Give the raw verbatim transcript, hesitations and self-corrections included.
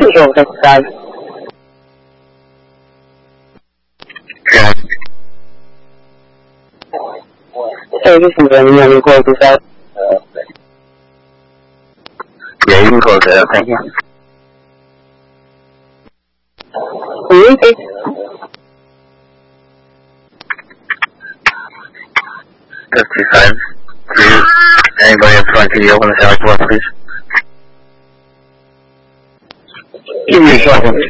Control fifty-five. Okay. Hey, this is Benny. You want me to close this out? Yeah, you can close it out. Thank you. Okay. fifty-five. Please, anybody up front, can you open the side door, please? Give me a second.